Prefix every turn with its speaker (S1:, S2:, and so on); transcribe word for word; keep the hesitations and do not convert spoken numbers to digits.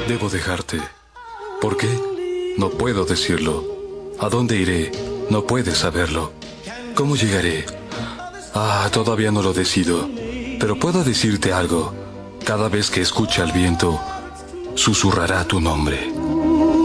S1: Debo dejarte. ¿Por qué? No puedo decirlo. ¿A dónde iré? No puedes saberlo. ¿Cómo llegaré? Ah, todavía no lo decido. Pero puedo decirte algo. Cada vez que escuche al viento, susurrará tu nombre.